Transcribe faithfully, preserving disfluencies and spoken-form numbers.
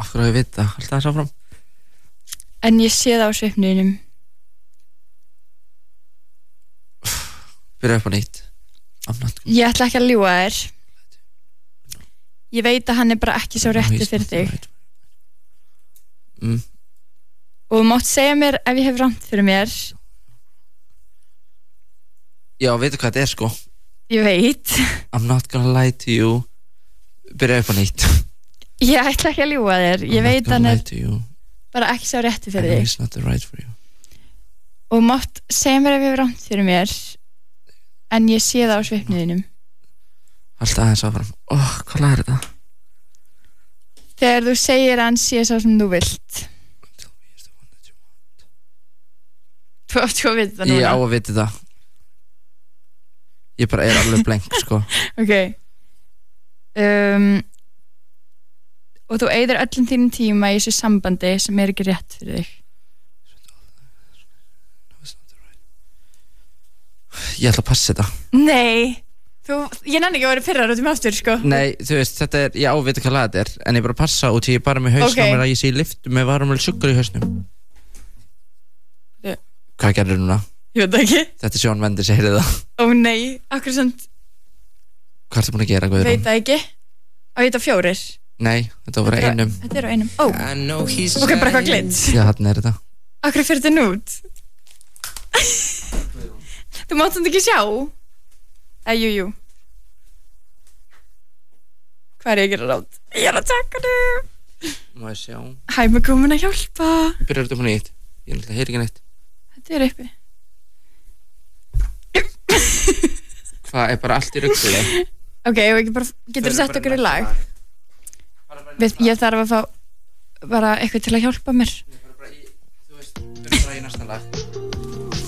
Af hverju ég veit það, alltaf þess áfram. En ég sé það á svipnunum. Byrja upp á nýtt. Ég ætla ekki að ljúga þér. Ég veit að hann er bara ekki svo rétti fyrir þig. Mm. Og þú mátt segja mér ef ég hef rangt fyrir mér. Já, veitu hvað þetta er sko? Ég veit. I'm not gonna lie to you. Byrja upp á nýtt. Ég ætla ekki að ljúga þér. Ég I'm veit að hann er bara ekki svo rétti I fyrir know þig. he's not the right for you. Og þú mátt segja mér ef ég hef rangt fyrir mér. En ég sé það á svipnuðinum. Alltaf aðeins áfram. Ó, oh, hvað lag er þetta? Þegar þú segir að hann sé sá sem þú vilt. Þú átt að vita það núna. Ég á að vita það. Ég bara er alveg blank sko. Ok um, Og þú eyðir öllum þínum tíma í þessu sambandi sem er ekki rétt fyrir þig. Ég ætla að passa þetta. Nei þú, Ég nenni ekki að vera pirrar út um aftur sko. Nei, þú veist, þetta er, ég á að vita hvað lag þetta er. En ég bara passa út í ég bara með hausnum Ok. mér að ég sé í lyftu með varamöl sugar í hausnum. Ég- Hvað gerir núna? Ég veit það ekki. Þetta er Sjón Mendes, ég heyrði það. Ó nei, akkur samt Hvað ertu búin að gera, Guðrún? veit það ekki. Á ég þetta fjórir. Nei, þetta var bara Þetta er- einum. Þetta er á einum. Ó, ok, bara eitthvað glint. Já, þarna er þetta. Akkur fyrir þetta nút. Þú mátt samt ekki sjá. Æ, jú, jú. Hvað er ég að gera rátt? Ég er að taka þau. Má ég sjá. Hæ, maður komin að hjálpa. Byrjar þetta upp á nýtt. Ég náttúrulega heyri ekki neitt. Þetta er uppi. Hvað er bara allt í rugli? Ok, og ekki bara, getur þú sett okkur í lag? Við, ég þarf að fá bara eitthvað til að hjálpa mér. Þú veist, við erum bara í næsta lag.